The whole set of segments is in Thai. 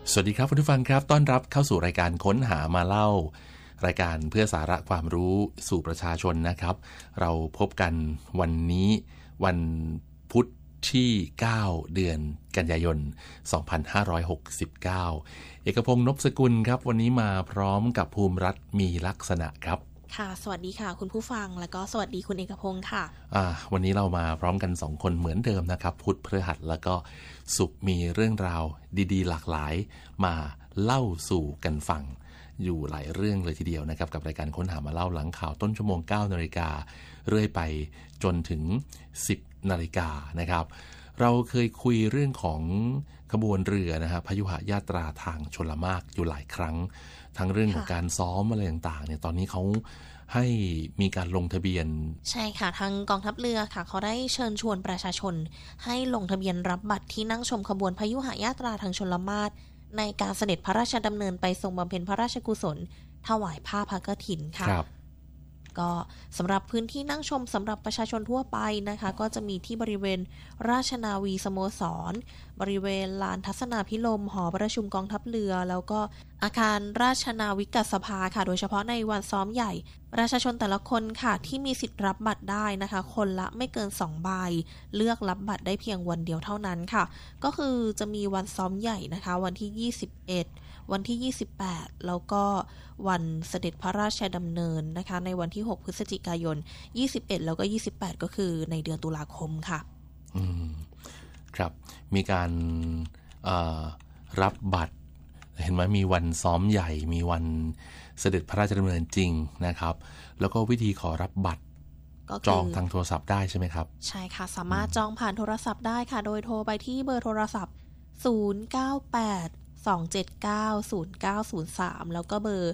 สวัสดีครับคุณผู้ฟังครับต้อนรับเข้าสู่รายการค้นหามาเล่ารายการเพื่อสาระความรู้สู่ประชาชนนะครับเราพบกันวันนี้วันพุธที่ 9 เดือนกันยายน 2569 เอกพงษ์ นพสกุลครับวันนี้มาพร้อมกับภูมิรัตน์มีลักษณะครับค่ะสวัสดีค่ะคุณผู้ฟังแล้วก็สวัสดีคุณเอกพงษ์ค่ะวันนี้เรามาพร้อมกัน2คนเหมือนเดิมนะครับพุธพฤหัสแล้วก็ศุกร์มีเรื่องราวดีๆหลากหลายมาเล่าสู่กันฟังอยู่หลายเรื่องเลยทีเดียวนะครับกับรายการค้นหามาเล่าหลังข่าวต้นชั่วโมง 9 นาฬิกาเรื่อยไปจนถึง 10 นาฬิกานะครับเราเคยคุยเรื่องของขบวนเรือนะครับพยุหญาตราทางชลมารอยู่หลายครั้งทั้งเรื่องของการซ้อมอะไรต่างๆเนี่ยตอนนี้เขาให้มีการลงทะเบียนใช่ค่ะทางกองทัพเรือค่ะเขาได้เชิญชวนประชาชนให้ลงทะเบียนรับบัตรที่นั่งชมขบวนพยุหญาตราทางชลมารในการเสด็จพระราชดำเนินไปทรงบำเพ็ญพระราชกุศลถวายผ้าพระกฐินค่ะก็สำหรับพื้นที่นั่งชมสำหรับประชาชนทั่วไปนะคะก็จะมีที่บริเวณราชนาวีสโมสรบริเวณลานทัศนาภิรมย์หอประชุมกองทัพเรือแล้วก็อาคารราชนาวิกสภาค่ะโดยเฉพาะในวันซ้อมใหญ่ประชาชนแต่ละคนค่ะที่มีสิทธิ์รับบัตรได้นะคะคนละไม่เกิน2ใบเลือกรับบัตรได้เพียงวันเดียวเท่านั้นค่ะก็คือจะมีวันซ้อมใหญ่นะคะวันที่21วันที่28แล้วก็วันเสด็จพระราชดำเนินนะคะในวันที่6พฤศจิกายน21แล้วก็28ก็คือในเดือนตุลาคมค่ะครับมีการรับบัตรเห็นไหมมีวันซ้อมใหญ่มีวันเสด็จพระราชดำเนินจริงนะครับแล้วก็วิธีขอรับบัตรจองทางโทรศัพท์ได้ใช่ไหมครับใช่ค่ะสามารถจองผ่านโทรศัพท์ได้ค่ะโดยโทรไปที่เบอร์โทรศัพท์098-279-0903แล้วก็เบอร์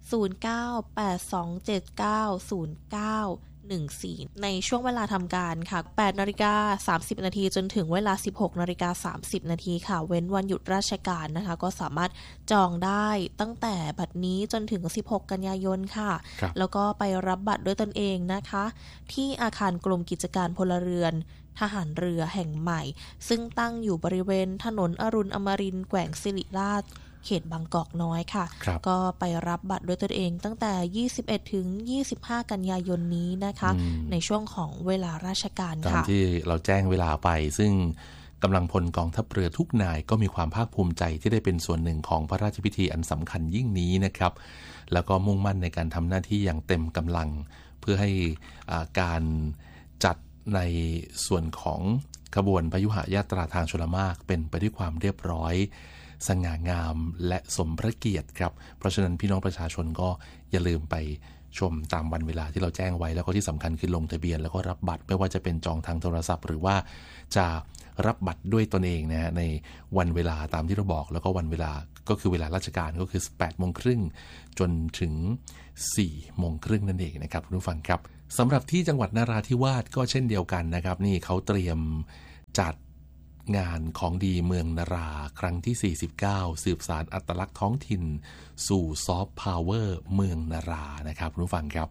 0982790914ในช่วงเวลาทำการค่ะ 8:30 น.จนถึงเวลา 16:30 น.ค่ะเว้นวันหยุดราชการนะคะก็สามารถจองได้ตั้งแต่บัดนี้จนถึง16กันยายนค่ะแล้วก็ไปรับบัตรด้วยตนเองนะคะที่อาคารกรมกิจการพลเรือนทหารเรือแห่งใหม่ซึ่งตั้งอยู่บริเวณถนนอรุณอมรินทร์แขวงสิริราชเขตบางกอกน้อยค่ะก็ไปรับบัตรด้วยตนเองตั้งแต่21ถึง25กันยายนนี้นะคะในช่วงของเวลาราชการค่ะตามที่เราแจ้งเวลาไปซึ่งกำลังพลกองทัพเรือทุกนายก็มีความภาคภูมิใจที่ได้เป็นส่วนหนึ่งของพระราชพิธีอันสำคัญยิ่งนี้นะครับแล้วก็มุ่งมั่นในการทำหน้าที่อย่างเต็มกำลังเพื่อให้การจัดในส่วนของขบวนพยุหญาตราทางชลมารเป็นไปด้วยความเรียบร้อยสง่างามและสมพระเกียรติครับเพราะฉะนั้นพี่น้องประชาชนก็อย่าลืมไปชมตามวันเวลาที่เราแจ้งไว้แล้วก็ที่สำคัญคือลงทะเบียนแล้วก็รับบัตรไม่ว่าจะเป็นจองทางโทรศัพท์หรือว่าจะรับบัตรด้วยตนเองนะฮะในวันเวลาตามที่เราบอกแล้วก็วันเวลาก็คือเวลาราชการก็คือ 8:30 น.จนถึง 4:30 น.นั่นเองนะครับคุณผู้ฟังครับสำหรับที่จังหวัดนราธิวาสก็เช่นเดียวกันนะครับนี่เขาเตรียมจัดงานของดีเมืองนราครั้งที่49สืบสานอัตลักษณ์ท้องถิ่นสู่ซอฟต์พาวเวอร์เมืองนรานะครับคุณผู้ฟังครับ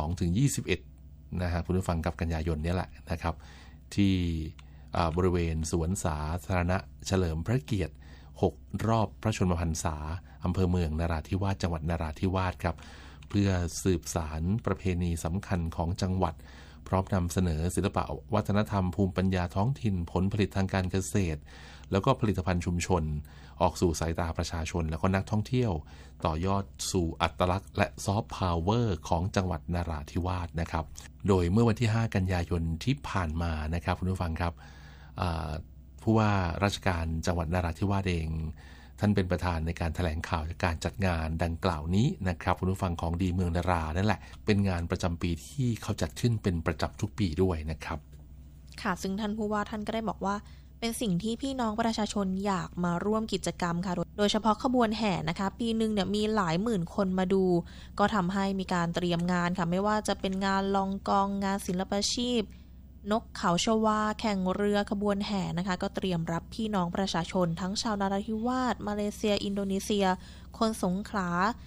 12-21 นะฮะคุณผู้ฟังกับกันยายนนี้แหละนะครับที่บริเวณสวนสาธารณะเฉลิมพระเกียรติ6รอบพระชนมพรรษาอำเภอเมืองนราธิวาสจังหวัดนราธิวาสครับเพื่อสืบสานประเพณีสำคัญของจังหวัดพร้อมนำเสนอศิลปะวัฒนธรรมภูมิปัญญาท้องถิ่นผลผลิตทางการเกษตรแล้วก็ผลิตภัณฑ์ชุมชนออกสู่สายตาประชาชนแล้วก็นักท่องเที่ยวต่อยอดสู่อัตลักษณ์และซอฟต์พาวเวอร์ของจังหวัดนราธิวาสนะครับโดยเมื่อวันที่5กันยายนที่ผ่านมานะครับคุณผู้ฟังครับผู้ว่าราชการจังหวัดนราธิวาสเองท่านเป็นประธานในการแถลงข่าวการจัดงานดังกล่าวนี้นะครับคุณผู้ฟังของดีเมืองนรานั่นแหละเป็นงานประจำปีที่เขาจัดขึ้นเป็นประจำทุกปีด้วยนะครับค่ะซึ่งท่านผู้ว่าท่านก็ได้บอกว่าเป็นสิ่งที่พี่น้องประชาชนอยากมาร่วมกิจกรรมค่ะโดยเฉพาะขบวนแห่นะคะปีนึงเนี่ยมีหลายหมื่นคนมาดูก็ทำให้มีการเตรียมงานค่ะไม่ว่าจะเป็นงานลองกองงานศิลปาชีพนกเขาชวาแข่งเรือขบวนแห่นะคะก็เตรียมรับพี่น้องประชาชนทั้งชาวนราธิวาสมาเลเซียอินโดนีเซียคนสงขลา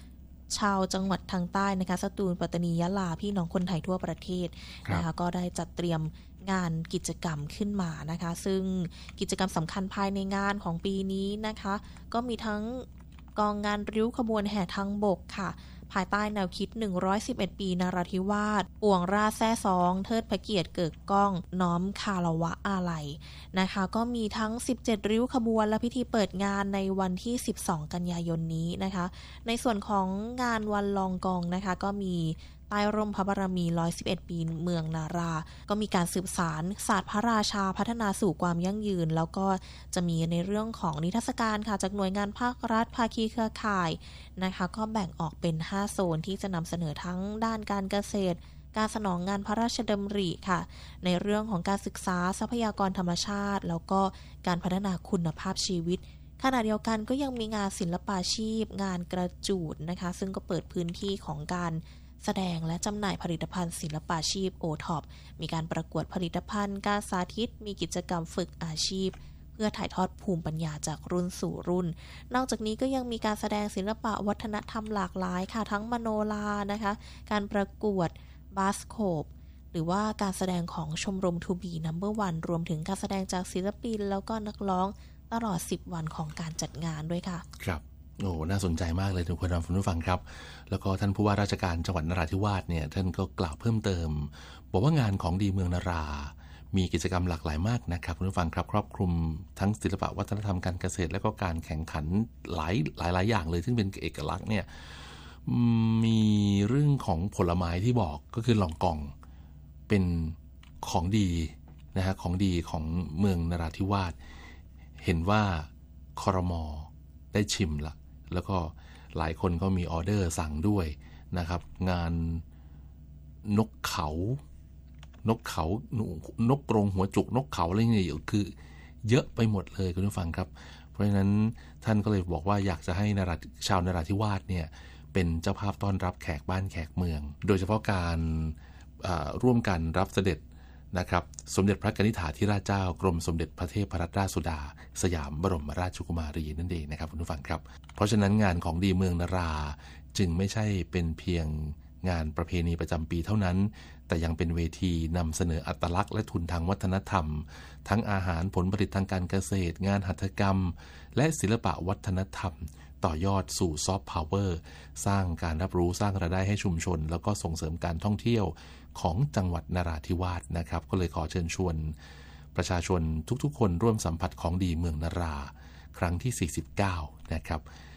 ชาวจังหวัดทางใต้นะคะสตูลปัตตานียะลาพี่น้องคนไทยทั่วประเทศนะคะก็ได้จัดเตรียมงานกิจกรรมขึ้นมานะคะซึ่งกิจกรรมสำคัญภายในงานของปีนี้นะคะก็มีทั้งกองงานริ้วขบวนแห่ทางบกค่ะภายใต้แนวคิด111ปีนราธิวาสป่วงราชแซ่ซองเทิดพระเกียรติเกิดก้องน้อมคารวะอาลัยนะคะก็มีทั้ง17ริ้วขบวนและพิธีเปิดงานในวันที่12กันยายนนี้นะคะในส่วนของงานวันลองกองนะคะก็มีใต้ร่มพระบารมี111ปีเมืองนาราก็มีการสืบสานศาสตร์พระราชาพัฒนาสู่ความยั่งยืนแล้วก็จะมีในเรื่องของนิทรรศการค่ะจากหน่วยงานภาครัฐภาคีเครือข่ายนะคะก็แบ่งออกเป็น5โซนที่จะนำเสนอทั้งด้านการเกษตรการสนองงานพระราชดำริค่ะในเรื่องของการศึกษาทรัพยากรธรรมชาติแล้วก็การพัฒนาคุณภาพชีวิตขณะเดียวกันก็ยังมีงานศิลปาชีพงานกระจูดนะคะซึ่งก็เปิดพื้นที่ของการแสดงและจำหน่ายผลิตภัณฑ์ศิลปาชีพ O-TOP มีการประกวดผลิตภัณฑ์การสาธิตมีกิจกรรมฝึกอาชีพเพื่อถ่ายทอดภูมิปัญญาจากรุ่นสู่รุ่นนอกจากนี้ก็ยังมีการแสดงศิลปะวัฒนธรรมหลากหลายค่ะทั้งมโนรานะคะการประกวดบาสโคปหรือว่าการแสดงของชมรม To Be Number One รวมถึงการแสดงจากศิลปินแล้วก็นักร้องตลอด10วันของการจัดงานด้วยค่ะครับโอ้น่าสนใจมากเลยทุกคนผู้ฟังครับแล้วก็ท่านผู้ว่าราชการจังหวัดนราธิวาสเนี่ยท่านก็กล่าวเพิ่มเติมบอกว่างานของดีเมืองนารามีกิจกรรมหลากหลายมากนะครับคุณผู้ฟังครับครอบคลุมทั้งศิลปะวัฒนธรรมการเกษตรและก็การแข่งขันหลายอย่างเลยซึ่งเป็นเอกลักษณ์เนี่ยมีเรื่องของผลไม้ที่บอกก็คือลองกองเป็นของดีนะฮะของดีของเมืองนราธิวาสเห็นว่าครม.ได้ชิมละแล้วก็หลายคนก็มีออเดอร์สั่งด้วยนะครับงานนกเขานกกรงหัวจุกนกเขาอะไรเงี้ยคือเยอะไปหมดเลยคุณผู้ฟังครับเพราะฉะนั้นท่านก็เลยบอกว่าอยากจะให้ชาวนราธิวาสเนี่ยเป็นเจ้าภาพต้อนรับแขกบ้านแขกเมืองโดยเฉพาะการร่วมกันรับเสด็จนะครับสมเด็จพระกนิษฐาธิราชเจ้ากรมสมเด็จพระเทพรัตนราชสุดาสยามบรมราชกุมารีนั่นเองนะครับคุณผู้ฟังครับเพราะฉะนั้นงานของดีเมืองนาราจึงไม่ใช่เป็นเพียงงานประเพณีประจำปีเท่านั้นแต่ยังเป็นเวทีนำเสนออัตลักษณ์และทุนทางวัฒนธรรมทั้งอาหารผลผลิตทางการเกษตรงานหัตถกรรมและศิลปะวัฒนธรรมต่อยอดสู่ซอฟต์พาวเวอร์สร้างการรับรู้สร้างรายได้ให้ชุมชนแล้วก็ส่งเสริมการท่องเที่ยวของจังหวัดนราธิวาสนะครับก็เลยขอเชิญชวนประชาชนทุกๆคนร่วมสัมผัสของดีเมืองนาราครั้งที่49นะครับ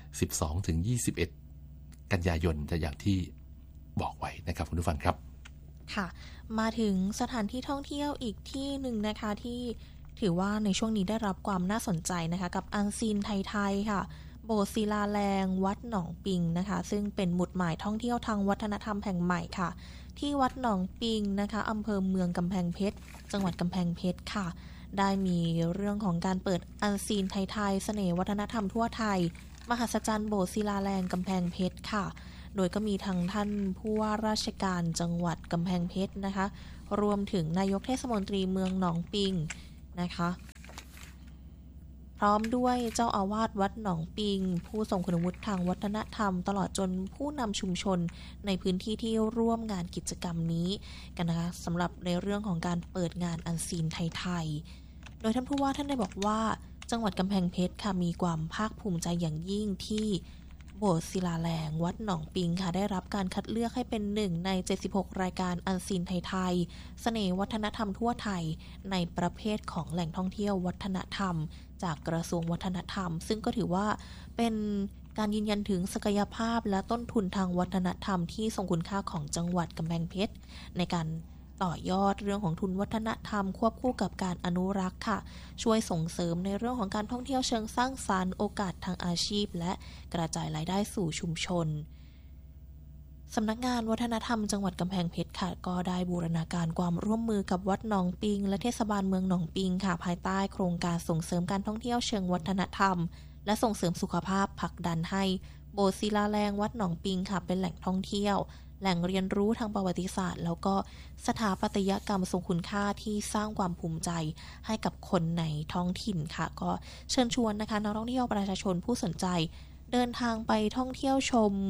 12-21 กันยายนจะอย่างที่บอกไว้นะครับคุณผู้ฟังครับค่ะมาถึงสถานที่ท่องเที่ยวอีกที่หนึ่งนะคะที่ถือว่าในช่วงนี้ได้รับความน่าสนใจนะคะกับอันซีนไทยๆค่ะโบสถ์ศิลาแรงวัดหนองปิงนะคะซึ่งเป็นหมุดหมายท่องเที่ยวทางวัฒนธรรมแห่งใหม่ค่ะที่วัดหนองปิงนะคะอำเภอเมืองกำแพงเพชรจังหวัดกำแพงเพชรค่ะได้มีเรื่องของการเปิดอันซีนไทยๆเสน่ห์วัฒนธรรมทั่วไทยมหัศจรรย์โบสถ์ศิลาแรงกำแพงเพชรค่ะโดยก็มีทางท่านผู้ว่าราชการจังหวัดกำแพงเพชรนะคะรวมถึงนายกเทศมนตรีเมืองหนองปิงนะคะพร้อมด้วยเจ้าอาวาสวัดหนองปิงผู้ทรงคุณวุฒิทางวัฒนธรรมตลอดจนผู้นำชุมชนในพื้นที่ที่ร่วมงานกิจกรรมนี้กันนะคะสำหรับในเรื่องของการเปิดงานอันซีนไทยๆโดยท่านผู้ว่าท่านได้บอกว่าจังหวัดกำแพงเพชรค่ะมีความภาคภูมิใจอย่างยิ่งที่โบสถ์ศิลาแรงวัดหนองปิงค่ะได้รับการคัดเลือกให้เป็นหนึ่งใน76รายการอันซีนไทยๆเสน่ห์วัฒนธรรมทั่วไทยในประเภทของแหล่งท่องเที่ยววัฒนธรรมจากกระทรวงวัฒนธรรมซึ่งก็ถือว่าเป็นการยืนยันถึงศักยภาพและต้นทุนทางวัฒนธรรมที่ทรงคุณค่าของจังหวัดกำแพงเพชรในการต่อยอดเรื่องของทุนวัฒนธรรมควบคู่กับการอนุรักษ์ค่ะช่วยส่งเสริมในเรื่องของการท่องเที่ยวเชิงสร้างสรรค์โอกาสทางอาชีพและกระจายรายได้สู่ชุมชนสำนักงานวัฒนธรรมจังหวัดกำแพงเพชรค่ะก็ได้บูรณาการความร่วมมือกับวัดหนองปิงและเทศบาลเมืองหนองปิงค่ะภายใต้โครงการส่งเสริมการท่องเที่ยวเชิงวัฒนธรรมและส่งเสริมสุขภาพผลักดันให้โบสถ์ศิลาแรงวัดหนองปิงค่ะเป็นแหล่งท่องเที่ยวแหล่งเรียนรู้ทางประวัติศาสตร์แล้วก็สถาปัตยกรรมทรงคุณค่าที่สร้างความภูมิใจให้กับคนในท้องถิ่นค่ะก็เชิญชวนนะคะนักท่องเที่ยวประชาชนผู้สนใจเดินทางไปท่องเที่ยวชม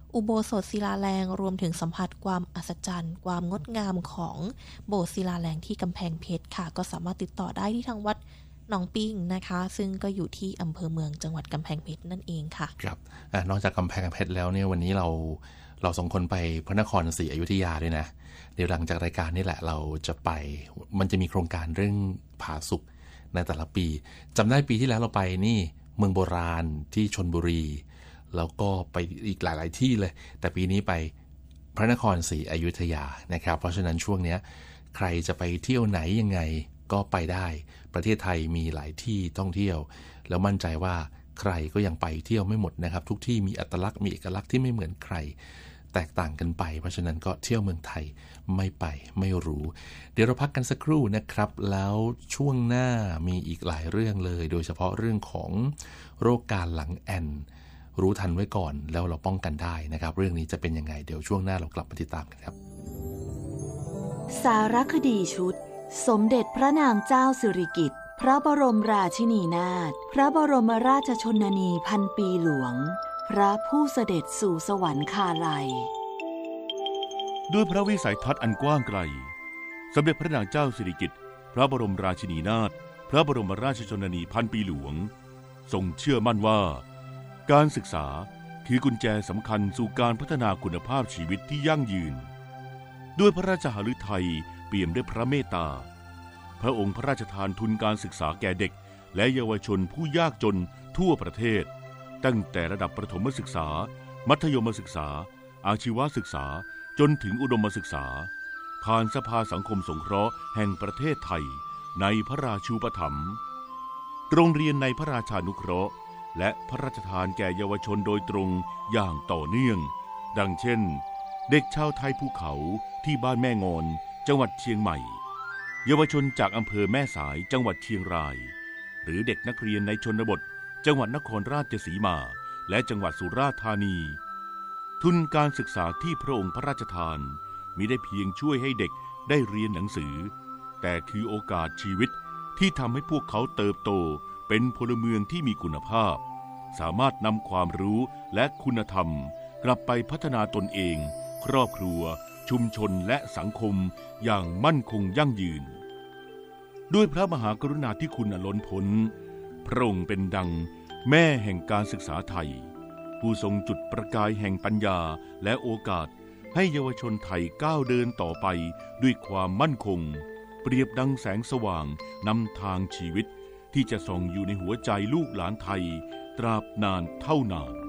อุโบสถศิลาแรงรวมถึงสัมผัสความอัศจรรย์ความงดงามของโบสถ์ศิลาแรงที่กำแพงเพชรค่ะก็สามารถติดต่อได้ที่ทางวัดหนองปิงนะคะซึ่งก็อยู่ที่อำเภอเมืองจังหวัดกำแพงเพชรนั่นเองค่ะครับนอกจากกำแพงเพชรแล้วเนี่ยวันนี้เราสองคนไปพระนครศรีอยุธยาด้วยนะเดี๋ยวหลังจากรายการนี่แหละเราจะไปมันจะมีโครงการเรื่องผาสุกในแต่ละปีจำได้ปีที่แล้วเราไปนี่เมืองโบราณที่ชลบุรีแล้วก็ไปอีกหลายๆที่เลยแต่ปีนี้ไปพระนครศรีอยุธยานะครับเพราะฉะนั้นช่วงนี้ใครจะไปเที่ยวไหนยังไงก็ไปได้ประเทศไทยมีหลายที่ท่องเที่ยวแล้วมั่นใจว่าใครก็ยังไปเที่ยวไม่หมดนะครับทุกที่มีอัตลักษณ์มีเอกลักษณ์ที่ไม่เหมือนใครแตกต่างกันไปเพราะฉะนั้นก็เที่ยวเมืองไทยไม่ไปไม่รู้เดี๋ยวเราพักกันสักครู่นะครับแล้วช่วงหน้ามีอีกหลายเรื่องเลยโดยเฉพาะเรื่องของโรคการหลังแอนรู้ทันไว้ก่อนแล้วเราป้องกันได้นะครับเรื่องนี้จะเป็นยังไงเดี๋ยวช่วงหน้าเรากลับมาติดตามกันครับสารคดีชุดสมเด็จพระนางเจ้าสิริกิติ์พระบรมราชินีนาถพระบรมราชชนนีพันปีหลวงพระผู้เสด็จสู่สวรรคาลัยด้วยพระวิสัยทัศน์อันกว้างไกลสมเด็จพระนางเจ้าสิริกิติ์พระบรมราชินีนาถพระบรมราชชนนีพันปีหลวงทรงเชื่อมั่นว่าการศึกษาคือกุญแจสำคัญสู่การพัฒนาคุณภาพชีวิตที่ยั่งยืนด้วยพระราชหฤทัยเปี่ยมด้วยพระเมตตาพระองค์พระราชทานทุนการศึกษาแก่เด็กและเยาวชนผู้ยากจนทั่วประเทศตั้งแต่ระดับประถมศึกษามัธยมศึกษาอาชีวศึกษาจนถึงอุดมศึกษาผ่านสภาสังคมสงเคราะห์แห่งประเทศไทยในพระราชูปถัมภ์โรงเรียนในพระราชานุเคราะห์และพระราชทานแก่เยาวชนโดยตรงอย่างต่อเนื่องดังเช่นเด็กชาวไทยภูเขาที่บ้านแม่งอนจังหวัดเชียงใหม่เยาวชนจากอำเภอแม่สายจังหวัดเชียงรายหรือเด็กนักเรียนในชนบทจังหวัดนครราชสีมาและจังหวัดสุราษฎร์ธานีทุนการศึกษาที่พระองค์พระราชทานมิได้เพียงช่วยให้เด็กได้เรียนหนังสือแต่คือโอกาสชีวิตที่ทำให้พวกเขาเติบโตเป็นพลเมืองที่มีคุณภาพสามารถนำความรู้และคุณธรรมกลับไปพัฒนาตนเองครอบครัวชุมชนและสังคมอย่างมั่นคงยั่งยืนด้วยพระมหากรุณาธิคุณอันล้นพ้นพระองค์เป็นดังแม่แห่งการศึกษาไทยผู้ทรงจุดประกายแห่งปัญญาและโอกาสให้เยาวชนไทยก้าวเดินต่อไปด้วยความมั่นคงเปรียบดังแสงสว่างนำทางชีวิตที่จะส่องอยู่ในหัวใจลูกหลานไทยตราบนานเท่านาน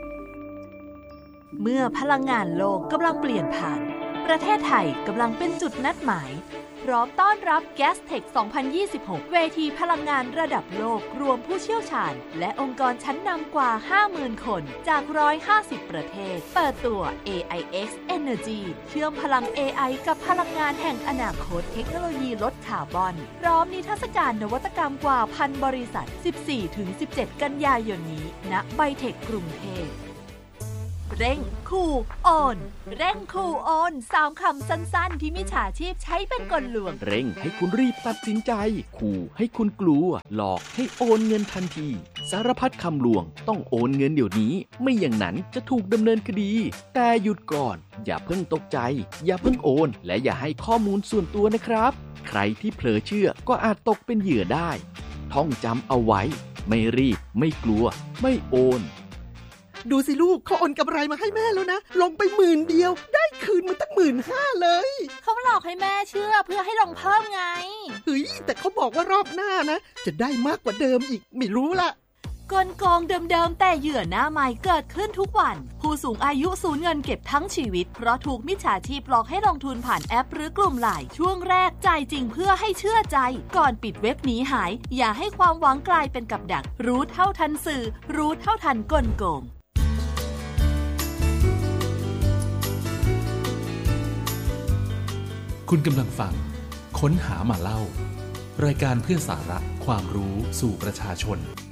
เมื่อพลังงานโลกกำลังเปลี่ยนผ่านประเทศไทยกำลังเป็นจุดนัดหมายพร้อมต้อนรับ Gastech 2026 เวทีพลังงานระดับโลกรวมผู้เชี่ยวชาญและองค์กรชั้นนำกว่า 50,000 คนจาก 150 ประเทศเปิดตัว AIX Energy เชื่อมพลัง AI กับพลังงานแห่งอนาคตเทคโนโลยีลดคาร์บอนพร้อมนิทรรศการนวัตกรรมกว่า 1,000 บริษัท 14-17 กันยายนนี้ณไบเทคกรุงเทพเร่งคูโอนเร่งคูโอน3 คำสั้นๆที่มิจฉาชีพใช้เป็นกลลวงเร่งให้คุณรีบตัดสินใจขู่ให้คุณกลัวหลอกให้โอนเงินทันทีสารพัดคำลวงต้องโอนเงินเดี๋ยวนี้ไม่อย่างนั้นจะถูกดำเนินคดีแต่หยุดก่อนอย่าเพิ่งตกใจอย่าเพิ่งโอนและอย่าให้ข้อมูลส่วนตัวนะครับใครที่เผลอเชื่อก็อาจตกเป็นเหยื่อได้ท่องจำเอาไว้ไม่รีบไม่กลัวไม่โอนดูสิลูกเขาโอนกำไรมาให้แม่แล้วนะลงไป10,000เดียวได้คืนมาตั้ง 15,000 เลยเขาหลอกให้แม่เชื่อเพื่อให้ลงเพิ่มไงเฮ้ยแต่เขาบอกว่ารอบหน้านะจะได้มากกว่าเดิมอีกไม่รู้ละกลโกงเดิมๆแต่เหยื่อหน้าใหม่เกิดขึ้นทุกวันผู้สูงอายุสูญเงินเก็บทั้งชีวิตเพราะถูกมิจฉาชีพหลอกให้ลงทุนผ่านแอปหรือกลุ่มไลน์ช่วงแรกจ่ายจริงเพื่อให้เชื่อใจก่อนปิดเว็บหนีหายอย่าให้ความหวังกลายเป็นกับดักรู้เท่าทันสื่อรู้เท่าทันกลโกงคุณกำลังฟังค้นหามาเล่ารายการเพื่อสาระความรู้สู่ประชาชน